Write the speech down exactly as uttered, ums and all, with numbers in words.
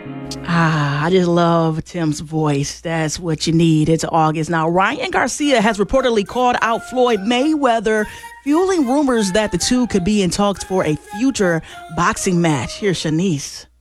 Ah, I just love Tim's voice. That's what you need. It's August. Now, Ryan Garcia has reportedly called out Floyd Mayweather, fueling rumors that the two could be in talks for a future boxing match. Here's Shanice.